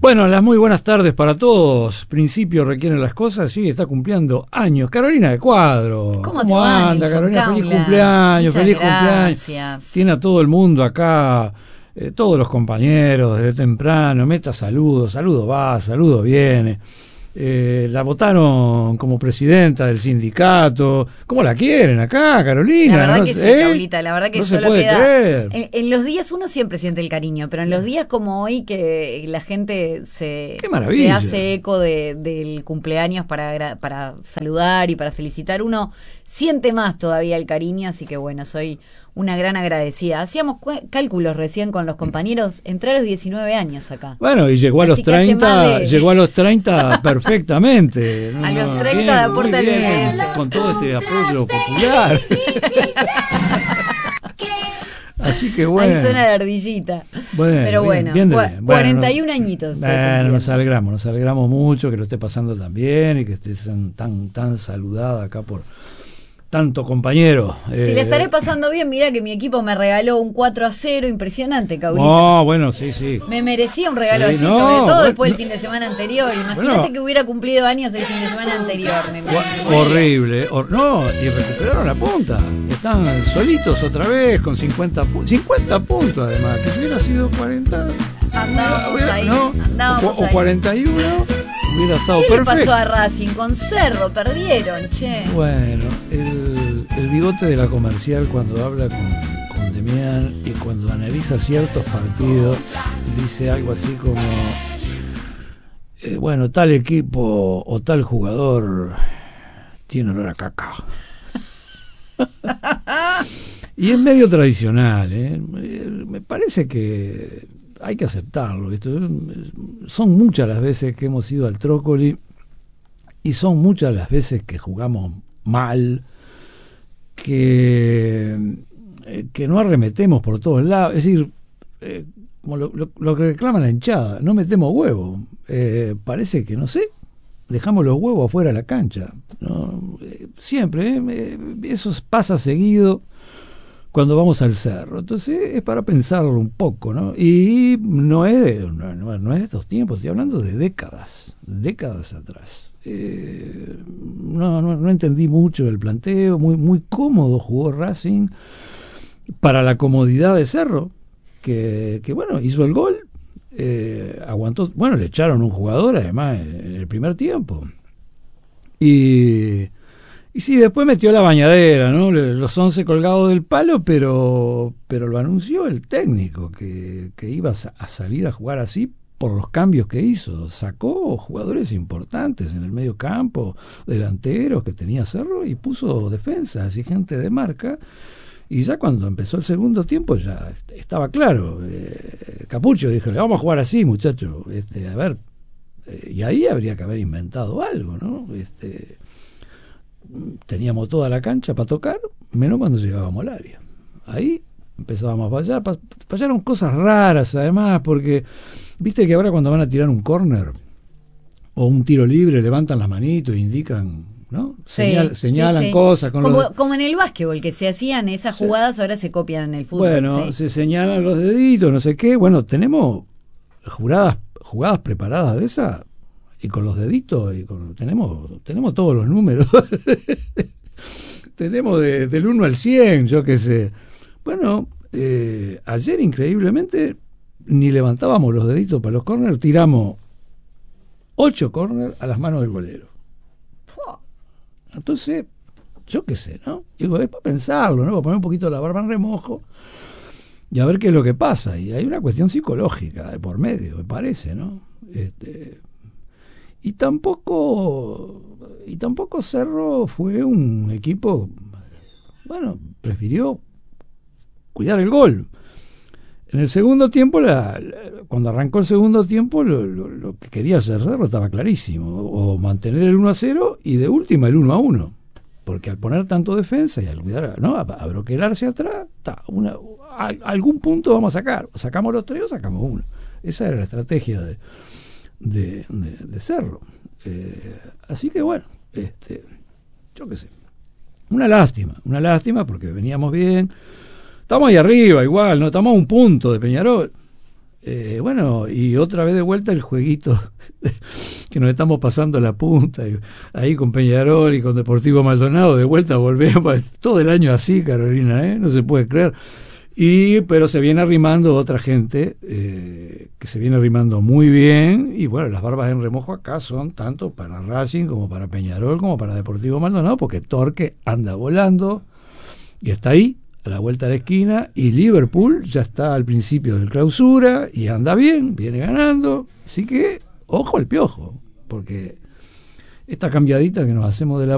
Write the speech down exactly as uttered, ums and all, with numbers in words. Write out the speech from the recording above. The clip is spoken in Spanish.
Bueno, las muy buenas tardes para todos. Principio requieren las cosas. Sí, está cumpliendo años. Carolina de Cuadro. ¿Cómo, ¿Cómo te anda, va, Carolina? Caula? Feliz cumpleaños, Muchas feliz gracias. cumpleaños. Tiene a todo el mundo acá, eh, todos los compañeros desde temprano. Meta saludos, saludo va, saludo viene. Eh, la votaron como presidenta del sindicato. ¿Cómo la quieren acá, Carolina? La verdad ¿No? que sí, ¿Eh? Caulita, la verdad que no solo se puede queda... creer. En, en los días uno siempre siente el cariño, pero en los días como hoy que la gente se, ¡Qué maravilla! se hace eco de, del cumpleaños para, para saludar y para felicitar, uno siente más todavía el cariño, así que bueno, soy una gran agradecida. Hacíamos cu- cálculos recién con los compañeros, entré a los diecinueve años acá. Bueno, y llegó a los Así que hace treinta, más de- llegó a los treinta perfectamente. No, A los no, treinta bien, de aporte muy al bien, bebé. con todo este apoyo popular. Así que bueno. Ahí suena la ardillita. Bueno, Pero bien, bueno, bien de cua- bien. Bueno, cuarenta y uno no- añitos. estoy Bueno, cumpliendo. nos alegramos, nos alegramos mucho que lo esté pasando tan bien y que estés tan, tan saludada acá por tanto compañero. Si Eh, le estaré pasando bien, mira que mi equipo me regaló un cuatro a cero impresionante, Caulita. No, bueno, sí, sí. Me merecía un regalo Sí, así, no, sobre todo bueno, después del no. fin de semana anterior. Imagínate Bueno. que hubiera cumplido años el fin de semana anterior. Me- me- me moría. Horrible, hor- no, y recuperaron la punta. Están solitos otra vez con cincuenta puntos. cincuenta puntos además, que si hubiera sido cuarenta. Andábamos hubiera- ahí, ¿no? andábamos o, o ahí. cuarenta y uno hubiera estado ¿Qué le perfecto. pasó a Racing con Cerro? Perdieron, che. Bueno, el, el bigote de la comercial cuando habla con, con Demián y cuando analiza ciertos partidos dice algo así como eh, bueno, tal equipo o tal jugador tiene olor a caca. Y es medio tradicional, ¿eh? Me parece que hay que aceptarlo. Esto, son muchas las veces que hemos ido al Trócoli y son muchas las veces que jugamos mal, que, eh, que no arremetemos por todos lados. Es decir, eh, como lo, lo, lo que reclama la hinchada, no metemos huevos. Eh, parece que, no sé, dejamos los huevos afuera de la cancha, ¿no? Eh, siempre, eh, eso pasa seguido cuando vamos al cerro. Entonces es para pensarlo un poco, ¿no? Y no es de, no, no, no es de estos tiempos, estoy hablando de décadas, décadas atrás. Eh, no, no, no entendí mucho el planteo, muy, muy cómodo jugó Racing para la comodidad de Cerro, que, que bueno, hizo el gol, eh, aguantó, bueno, le echaron un jugador además en el primer tiempo. Y... Y sí, después metió la bañadera, ¿no? Los once colgados del palo, pero pero lo anunció el técnico, que, que iba a salir a jugar así por los cambios que hizo. Sacó jugadores importantes en el medio campo, delanteros que tenía Cerro, y puso defensas y gente de marca. Y ya cuando empezó el segundo tiempo ya estaba claro. Eh, Capucho dijo, le vamos a jugar así, muchachos. Este, a ver, eh, y ahí habría que haber inventado algo, ¿no? Este... Teníamos toda la cancha para tocar, menos cuando llegábamos al área. Ahí empezábamos a fallar. Fallaron cosas raras, además, porque viste que ahora cuando van a tirar un córner o un tiro libre, levantan las manitos e indican, ¿no? Sí, Señal, señalan sí, sí. cosas. Con como, los de... como en el básquetbol, que se hacían esas Sí. jugadas, ahora se copian en el fútbol. Bueno, sí. se señalan los deditos, no sé qué. Bueno, tenemos juradas, jugadas preparadas de esas. Y con los deditos, y con, tenemos tenemos todos los números. Tenemos de, del uno al cien, yo qué sé. Bueno, eh, ayer increíblemente ni levantábamos los deditos para los córneres, tiramos ocho córneres a las manos del golero. Entonces, yo qué sé, ¿no? Digo, es para pensarlo, ¿no? Para poner un poquito la barba en remojo y a ver qué es lo que pasa. Y hay una cuestión psicológica de por medio, me parece, ¿no? Este... Y tampoco y tampoco Cerro fue un equipo, bueno, prefirió cuidar el gol. En el segundo tiempo, la, la, cuando arrancó el segundo tiempo, lo, lo, lo que quería hacer Cerro estaba clarísimo, o mantener el uno a cero y de última el uno a uno. Porque al poner tanto defensa y al cuidar, ¿no? a, a broquelarse atrás, ta, una, a, a algún punto vamos a sacar. O sacamos los tres o sacamos uno. Esa era la estrategia de De, de, de Cerro. Eh, así que bueno, este, yo qué sé, una lástima, una lástima porque veníamos bien, estamos ahí arriba igual, no estamos a un punto de Peñarol, Eh, bueno, y otra vez de vuelta el jueguito que nos estamos pasando la punta, y ahí con Peñarol y con Deportivo Maldonado, de vuelta volvemos, todo el año así, Carolina, ¿eh? No se puede creer. Y pero se viene arrimando otra gente, eh, que se viene arrimando muy bien, y bueno, las barbas en remojo acá son tanto para Racing como para Peñarol como para Deportivo Maldonado, porque Torque anda volando y está ahí, a la vuelta de la esquina, y Liverpool ya está al principio del clausura y anda bien, viene ganando, así que ojo al Piojo, porque esta cambiadita que nos hacemos de la